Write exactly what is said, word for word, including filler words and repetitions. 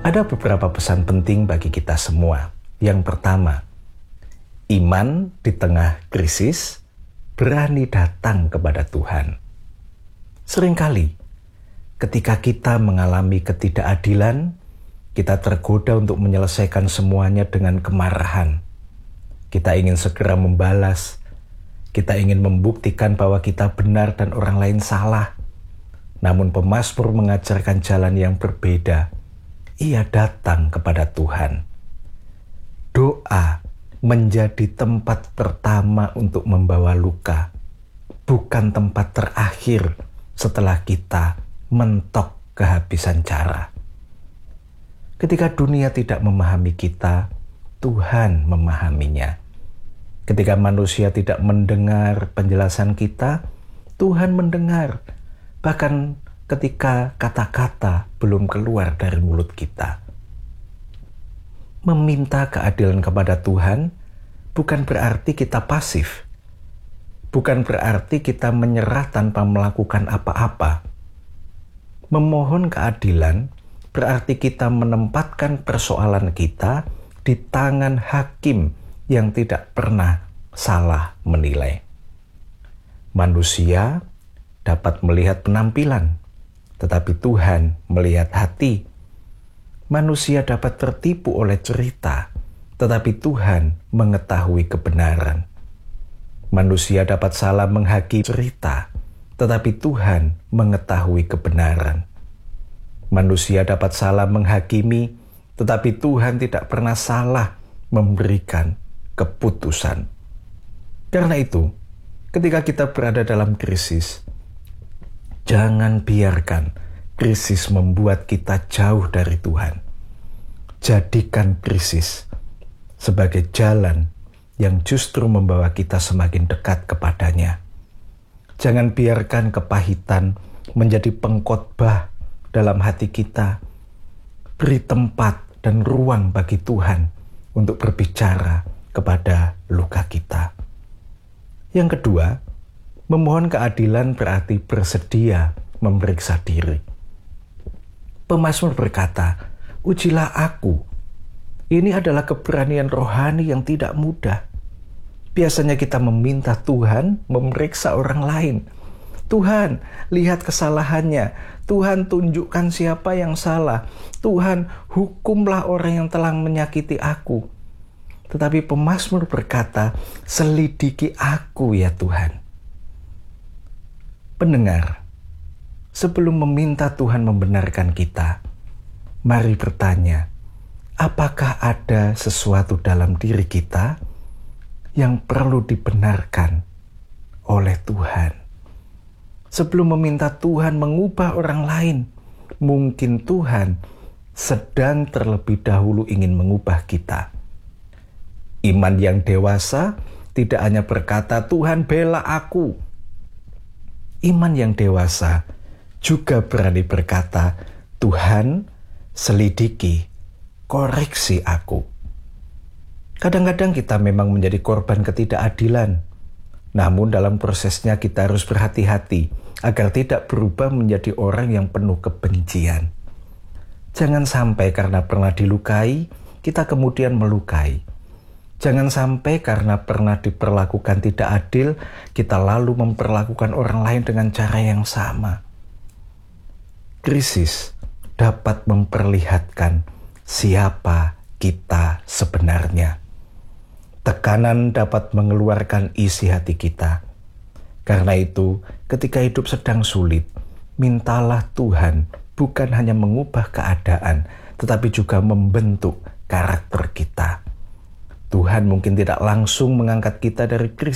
Ada beberapa pesan penting bagi kita semua. Yang pertama, iman di tengah krisis, berani datang kepada Tuhan. Seringkali, ketika kita mengalami ketidakadilan, kita tergoda untuk menyelesaikan semuanya dengan kemarahan. Kita ingin segera membalas, kita ingin membuktikan bahwa kita benar dan orang lain salah. Namun pemazmur mengajarkan jalan yang berbeda. Ia datang kepada Tuhan. Doa menjadi tempat pertama untuk membawa luka, bukan tempat terakhir setelah kita mentok kehabisan cara. Ketika dunia tidak memahami kita, Tuhan memahaminya. Ketika manusia tidak mendengar penjelasan kita, Tuhan mendengar. Bahkan ketika kata-kata belum keluar dari mulut kita. Meminta keadilan kepada Tuhan bukan berarti kita pasif. Bukan berarti kita menyerah tanpa melakukan apa-apa. Memohon keadilan berarti kita menempatkan persoalan kita di tangan hakim yang tidak pernah salah menilai. Manusia dapat melihat penampilan, tetapi Tuhan melihat hati. Manusia dapat tertipu oleh cerita, tetapi Tuhan mengetahui kebenaran. Manusia dapat salah menghakimi cerita, tetapi Tuhan mengetahui kebenaran. Manusia dapat salah menghakimi, tetapi Tuhan tidak pernah salah memberikan keputusan. Karena itu, ketika kita berada dalam krisis, jangan biarkan krisis membuat kita jauh dari Tuhan. Jadikan krisis sebagai jalan yang justru membawa kita semakin dekat kepadanya. Jangan biarkan kepahitan menjadi pengkhotbah dalam hati kita. Beri tempat dan ruang bagi Tuhan untuk berbicara kepada luka kita. Yang kedua, memohon keadilan berarti bersedia memeriksa diri. Pemazmur berkata, "Ujilah aku." Ini adalah keberanian rohani yang tidak mudah. Biasanya kita meminta Tuhan memeriksa orang lain. Tuhan, lihat kesalahannya. Tuhan, tunjukkan siapa yang salah. Tuhan, hukumlah orang yang telah menyakiti aku. Tetapi pemazmur berkata, "Selidiki aku ya Tuhan." Pendengar, sebelum meminta Tuhan membenarkan kita, mari bertanya, apakah ada sesuatu dalam diri kita yang perlu dibenarkan oleh Tuhan? Sebelum meminta Tuhan mengubah orang lain, mungkin Tuhan sedang terlebih dahulu ingin mengubah kita. Iman yang dewasa tidak hanya berkata, "Tuhan bela aku." Iman yang dewasa juga berani berkata, "Tuhan, selidiki, koreksi aku." Kadang-kadang kita memang menjadi korban ketidakadilan. Namun dalam prosesnya kita harus berhati-hati agar tidak berubah menjadi orang yang penuh kebencian. Jangan sampai karena pernah dilukai, kita kemudian melukai. Jangan sampai karena pernah diperlakukan tidak adil, kita lalu memperlakukan orang lain dengan cara yang sama. Krisis dapat memperlihatkan siapa kita sebenarnya. Tekanan dapat mengeluarkan isi hati kita. Karena itu, ketika hidup sedang sulit, mintalah Tuhan bukan hanya mengubah keadaan, tetapi juga membentuk karakter kita. Tuhan mungkin tidak langsung mengangkat kita dari krisis,